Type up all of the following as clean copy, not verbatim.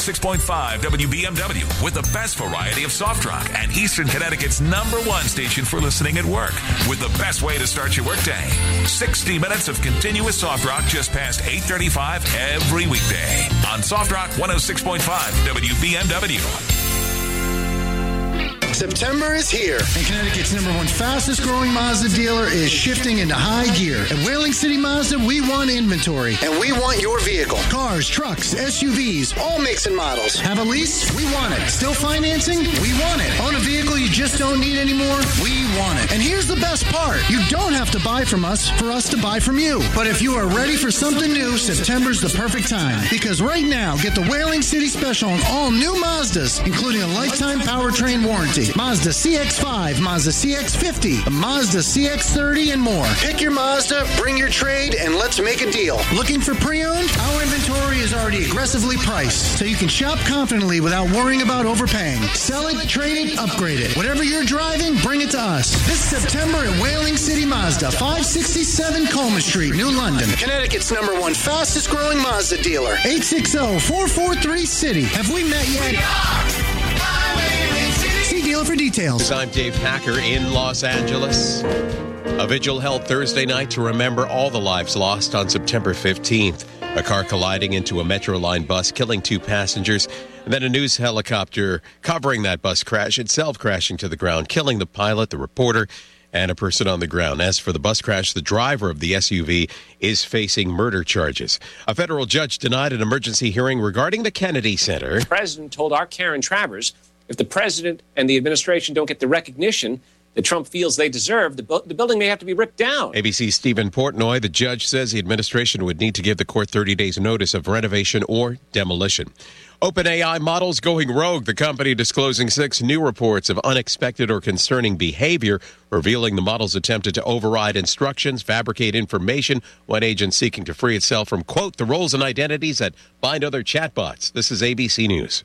6.5 WBMW with the best variety of soft rock and Eastern Connecticut's #1 station for listening at work with the best way to start your workday. 60 minutes of continuous soft rock just past 8:35 every weekday on Soft Rock 106.5 WBMW. September is here, and Connecticut's #1 fastest growing Mazda dealer is shifting into high gear. At Whaling City Mazda, we want inventory, and we want your vehicle. Cars, trucks, SUVs, all makes and models. Have a lease? We want it. Still financing? We want it. Own a vehicle you just don't need anymore? We want it. And here's the best part. You don't have to buy from us for us to buy from you. But if you are ready for something new, September's the perfect time. Because right now, get the Whaling City special on all new Mazdas, including a lifetime powertrain warranty. Mazda CX-5, Mazda CX-50, Mazda CX-30, and more. Pick your Mazda, bring your trade, and let's make a deal. Looking for pre-owned? Our inventory is already aggressively priced, so you can shop confidently without worrying about overpaying. Sell it, trade it, upgrade it. Whatever you're driving, bring it to us. This September at Whaling City Mazda, 567 Coleman Street, New London. Connecticut's #1 fastest growing Mazda dealer. 860-443-CITY. Have we met yet? Dealer for details. I'm Dave Packer in Los Angeles. A vigil held Thursday night to remember all the lives lost on September 15th. A car colliding into a Metro Line bus, killing 2 passengers. And then a news helicopter covering that bus crash, itself crashing to the ground, killing the pilot, the reporter, and a person on the ground. As for the bus crash, the driver of the SUV is facing murder charges. A federal judge denied an emergency hearing regarding the Kennedy Center. The president told our Karen Travers, if the president and the administration don't get the recognition that Trump feels they deserve, the building may have to be ripped down. ABC's Stephen Portnoy, the judge says the administration would need to give the court 30 days notice of renovation or demolition. OpenAI models going rogue, the company disclosing 6 new reports of unexpected or concerning behavior, revealing the models attempted to override instructions, fabricate information, one agent seeking to free itself from, quote, the roles and identities that bind other chatbots. This is ABC News.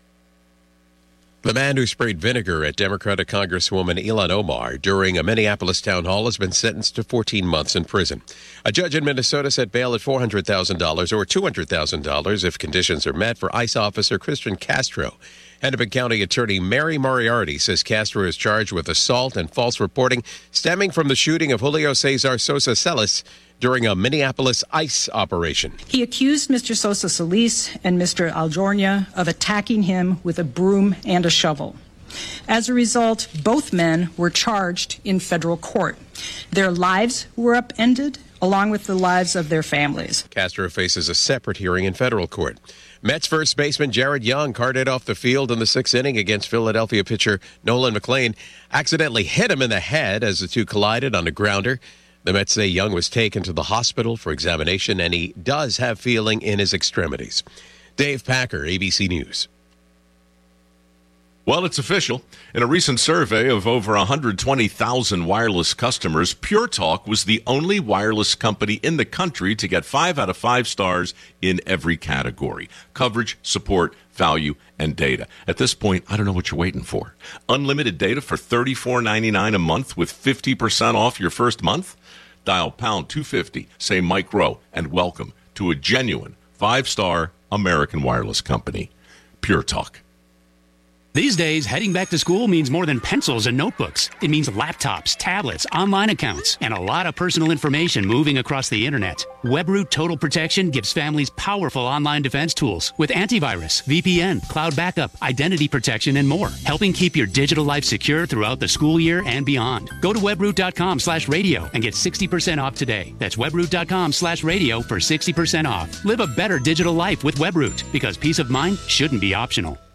The man who sprayed vinegar at Democratic Congresswoman Ilhan Omar during a Minneapolis town hall has been sentenced to 14 months in prison. A judge in Minnesota set bail at $400,000 or $200,000 if conditions are met for ICE officer Christian Castro. Hennepin County Attorney Mary Moriarty says Castro is charged with assault and false reporting stemming from the shooting of Julio Cesar Sosa Celis during a Minneapolis ICE operation. He accused Mr. Sosa Solis and Mr. Algornia of attacking him with a broom and a shovel. As a result, both men were charged in federal court. Their lives were upended, along with the lives of their families. Castro faces a separate hearing in federal court. Mets first baseman Jared Young carted off the field in the 6th inning against Philadelphia pitcher Nolan McLean, accidentally hit him in the head as the two collided on a grounder. The Mets say Young was taken to the hospital for examination, and he does have feeling in his extremities. Dave Packer, ABC News. Well, it's official. In a recent survey of over 120,000 wireless customers, Pure Talk was the only wireless company in the country to get 5 out of 5 stars in every category: coverage, support, value, and data. At this point, I don't know what you're waiting for. Unlimited data for $34.99 a month with 50% off your first month? Dial pound 250, say Mike Rowe, and welcome to a genuine 5-star American wireless company. Pure Talk. These days, heading back to school means more than pencils and notebooks. It means laptops, tablets, online accounts, and a lot of personal information moving across the internet. WebRoot Total Protection gives families powerful online defense tools with antivirus, VPN, cloud backup, identity protection, and more, helping keep your digital life secure throughout the school year and beyond. Go to webroot.com/radio and get 60% off today. That's webroot.com/radio for 60% off. Live a better digital life with WebRoot, because peace of mind shouldn't be optional.